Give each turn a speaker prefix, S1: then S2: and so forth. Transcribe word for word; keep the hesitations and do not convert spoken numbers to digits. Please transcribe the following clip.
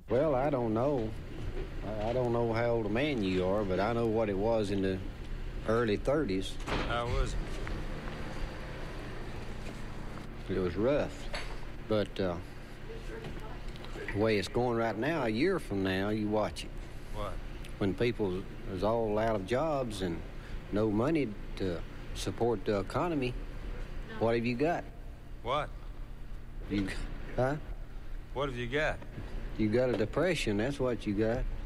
S1: Well, I don't know. I don't know how old a man you are, but I know what it was in the early thirties.
S2: How was it?
S1: It was rough. But uh, the way it's going right now, a year from now, you watch it.
S2: What?
S1: When people is all out of jobs and no money to support the economy, what have you got?
S2: What?
S1: You, huh?
S2: What have you got?
S1: You got a depression, that's what you got.